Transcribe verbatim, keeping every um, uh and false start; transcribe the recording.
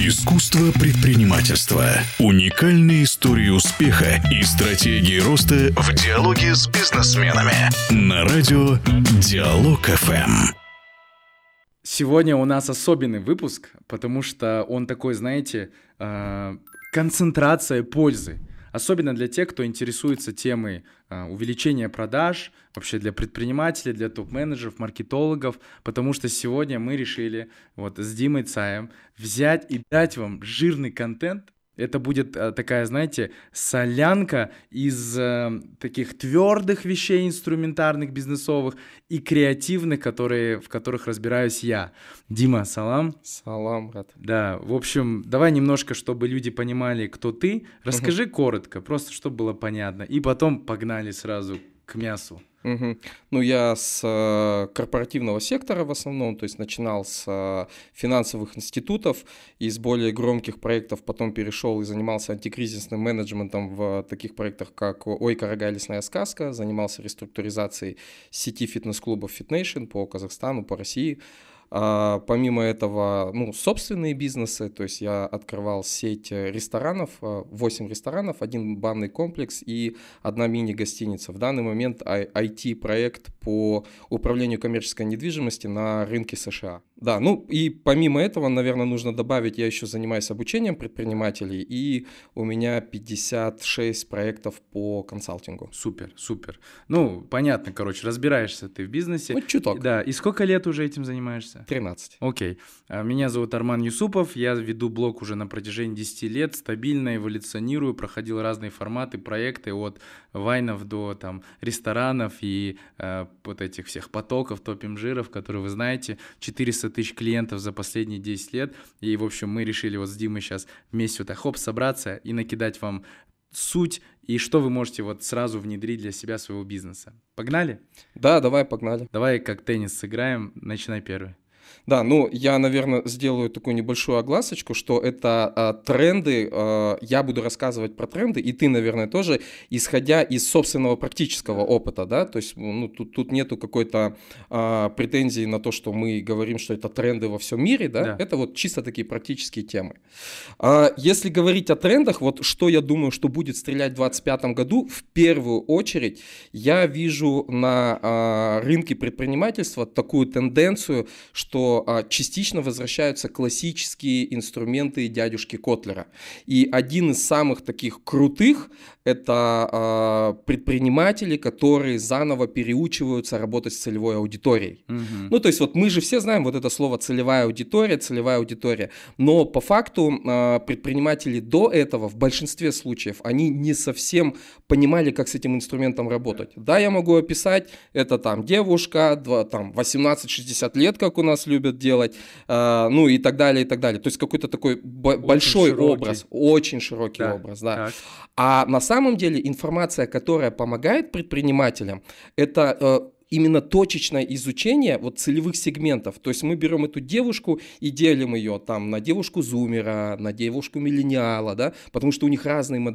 Искусство предпринимательства. Уникальные истории успеха и стратегии роста в диалоге с бизнесменами. На радио Диалог эф эм. Сегодня у нас особенный выпуск, потому что он такой, знаете, концентрация пользы. Особенно для тех, кто интересуется темой а, увеличения продаж, вообще для предпринимателей, для топ-менеджеров, маркетологов, потому что сегодня мы решили вот с Димой Цаем взять и дать вам жирный контент. Это будет а, такая, знаете, солянка из а, таких твердых вещей, инструментарных, бизнесовых и креативных, которые, в которых разбираюсь я. Дима, салам. Салам, брат. Да, в общем, давай немножко, чтобы люди понимали, кто ты. Расскажи uh-huh. коротко, просто чтобы было понятно. И потом погнали сразу к мясу. Угу. Ну, я с э, корпоративного сектора в основном, то есть начинал с э, финансовых институтов, из более громких проектов потом перешел и занимался антикризисным менеджментом в таких проектах, как «Ой, Карагай, лесная сказка», занимался реструктуризацией сети фитнес-клубов FitNation по Казахстану, по России. А, помимо этого, ну, собственные бизнесы, то есть я открывал сеть ресторанов, восемь ресторанов, один банный комплекс и одна мини-гостиница. В данный момент ай ти-проект по управлению коммерческой недвижимостью на рынке США. Да, ну и помимо этого, наверное, нужно добавить, я еще занимаюсь обучением предпринимателей, и у меня пятьдесят шесть проектов по консалтингу. Супер, супер. Ну, понятно, короче, разбираешься ты в бизнесе. Ну, чуток. Да, и сколько лет уже этим занимаешься? тринадцать. Окей. Меня зовут Арман Юсупов, я веду блог уже на протяжении десяти лет, стабильно эволюционирую, проходил разные форматы, проекты от вайнов до там ресторанов и э, вот этих всех потоков, топ-имжиров, которые вы знаете, четыреста тысяч клиентов за последние десять лет, и, в общем, мы решили вот с Димой сейчас вместе вот так хоп, собраться и накидать вам суть и что вы можете вот сразу внедрить для себя, своего бизнеса. Погнали? Да, давай, погнали. Давай как теннис сыграем, начинай первый. Да, ну я, наверное, сделаю такую небольшую огласочку, что это а, тренды, а, я буду рассказывать про тренды, и ты, наверное, тоже, исходя из собственного практического опыта, да, то есть ну, тут, тут нету какой-то а, претензии на то, что мы говорим, что это тренды во всем мире, да, да. Это вот чисто такие практические темы. А, если говорить о трендах, вот что я думаю, что будет стрелять в двадцать пятом году, в первую очередь я вижу на а, рынке предпринимательства такую тенденцию, что частично возвращаются классические инструменты дядюшки Котлера. И один из самых таких крутых – это э, предприниматели, которые заново переучиваются работать с целевой аудиторией. Mm-hmm. Ну, то есть вот мы же все знаем вот это слово «целевая аудитория», «целевая аудитория». Но по факту э, предприниматели до этого в большинстве случаев, они не совсем понимали, как с этим инструментом работать. Да, я могу описать, это там девушка, два, там восемнадцать-шестьдесят лет, как у нас любят делать, э, ну и так далее, и так далее. То есть какой-то такой б- большой широкий. образ, очень широкий да. образ, да. Так. А на самом деле информация, которая помогает предпринимателям, это э, именно точечное изучение вот целевых сегментов. То есть мы берем эту девушку и делим ее там на девушку зумера, на девушку миллениала, да, потому что у них разные